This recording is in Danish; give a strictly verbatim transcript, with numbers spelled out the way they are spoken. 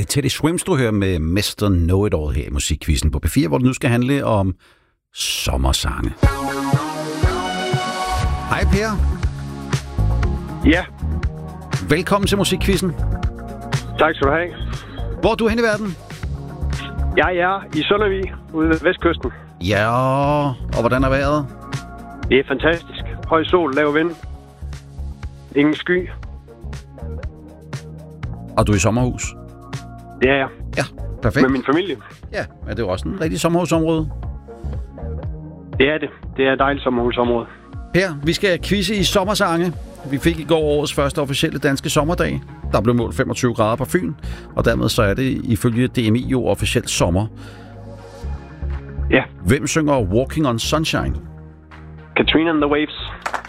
Teddy Swims, du hører med mister Know-It-All her i Musikquizzen på P fire, hvor det nu skal handle om sommersange. Hej Per. Ja. Velkommen til Musikquizzen. Tak skal du have. Hvor er du hen i verden? Jeg er i Søndervig, ude ved vestkysten. Ja, og hvordan er vejret? Det er fantastisk. Høj sol, lav vind. Ingen sky. Og du er i sommerhus? Det er jeg. Ja, perfekt. Med min familie. Ja, er det jo også en rigtig sommerhusområde? Det er det. Det er et dejligt sommerhusområde. Per, vi skal quizze i sommersange. Vi fik i går årets første officielle danske sommerdag. Der blev målt femogtyve grader på Fyn, og dermed så er det ifølge D M I jo officielt sommer. Ja. Hvem synger Walking on Sunshine? Katrina and the Waves.